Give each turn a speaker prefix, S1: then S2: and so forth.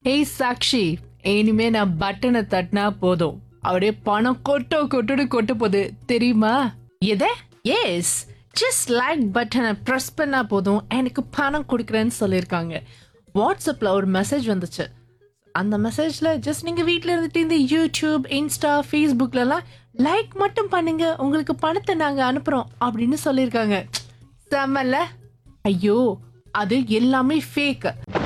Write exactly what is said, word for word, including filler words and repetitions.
S1: ஏய் சாக்ஷி, இனிமே நான் பட்டனை தட்டினா போதும், அப்படியே பணம் கொட்டோ கொட்டுன்னு கொட்ட போகுது தெரியுமா? எதை? எஸ், ஜஸ்ட் லைக் பட்டனை ப்ரெஸ் பண்ணா போதும் எனக்கு பணம் கொடுக்குறேன்னு சொல்லியிருக்காங்க. வாட்ஸ்அப்பில் ஒரு மெசேஜ் வந்துச்சு. அந்த மெசேஜில் ஜஸ்ட் நீங்கள் வீட்டில் இருந்துட்டு இந்த யூடியூப், இன்ஸ்டா, ஃபேஸ்புக்லலாம் லைக் மட்டும் பண்ணுங்க, உங்களுக்கு பணத்தை நாங்கள் அனுப்புகிறோம் அப்படின்னு சொல்லியிருக்காங்க. செம்மல்ல? ஐயோ, அது எல்லாமே ஃபேக்.